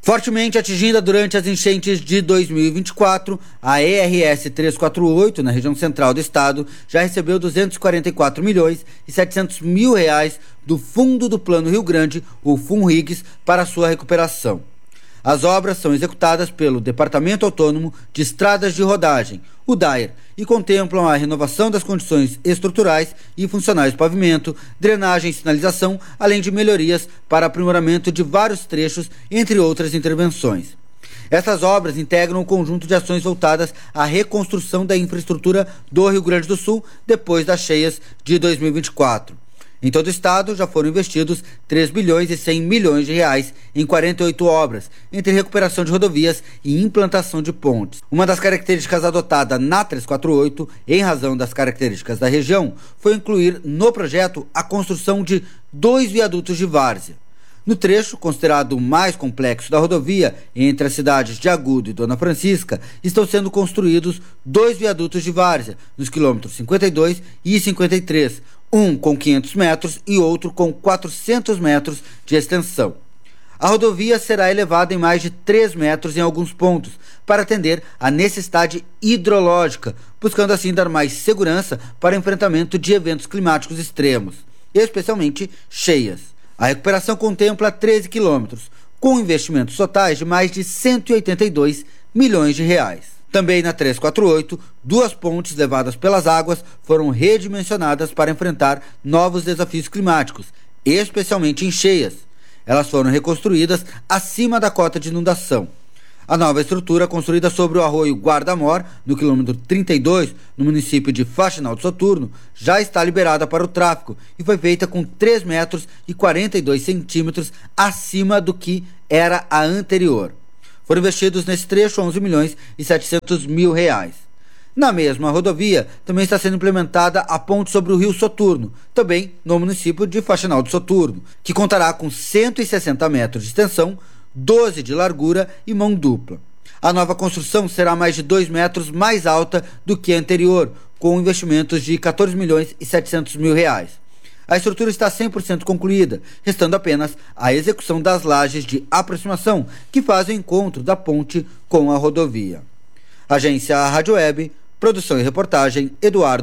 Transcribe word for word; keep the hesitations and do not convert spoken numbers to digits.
Fortemente atingida durante as enchentes de dois mil e vinte e quatro, a E R S trezentos e quarenta e oito, na região central do estado, já recebeu duzentos e quarenta e quatro milhões e setecentos mil reais do Fundo do Plano Rio Grande, o FUNRIGS, para sua recuperação. As obras são executadas pelo Departamento Autônomo de Estradas de Rodagem, o DAER, e contemplam a renovação das condições estruturais e funcionais do pavimento, drenagem e sinalização, além de melhorias para aprimoramento de vários trechos, entre outras intervenções. Essas obras integram um conjunto de ações voltadas à reconstrução da infraestrutura do Rio Grande do Sul depois das cheias de dois mil e vinte e quatro. Em todo o estado, já foram investidos três bilhões e cem milhões de reais em quarenta e oito obras, entre recuperação de rodovias e implantação de pontes. Uma das características adotada na trezentos e quarenta e oito, em razão das características da região, foi incluir no projeto a construção de dois viadutos de várzea. No trecho, considerado o mais complexo da rodovia, entre as cidades de Agudo e Dona Francisca, estão sendo construídos dois viadutos de várzea, nos quilômetros cinquenta e dois e cinquenta e três, um com quinhentos metros e outro com quatrocentos metros de extensão. A rodovia será elevada em mais de três metros em alguns pontos, para atender à necessidade hidrológica, buscando assim dar mais segurança para o enfrentamento de eventos climáticos extremos, especialmente cheias. A recuperação contempla treze quilômetros, com investimentos totais de mais de cento e oitenta e dois milhões de reais. Também na trezentos e quarenta e oito, duas pontes levadas pelas águas foram redimensionadas para enfrentar novos desafios climáticos, especialmente em cheias. Elas foram reconstruídas acima da cota de inundação. A nova estrutura, construída sobre o arroio Guarda-Mor, no quilômetro trinta e dois, no município de Faxinal do Soturno, já está liberada para o tráfego e foi feita com três metros e quarenta e dois centímetros acima do que era a anterior. Foram investidos nesse trecho onze milhões e setecentos mil reais. Na mesma rodovia, também está sendo implementada a ponte sobre o rio Soturno, também no município de Faxinal do Soturno, que contará com cento e sessenta metros de extensão, doze de largura e mão dupla. A nova construção será mais de dois metros mais alta do que a anterior, com investimentos de quatorze milhões e setecentos mil reais. A estrutura está cem por cento concluída, restando apenas a execução das lajes de aproximação que fazem o encontro da ponte com a rodovia. Agência Rádio Web, produção e reportagem Eduardo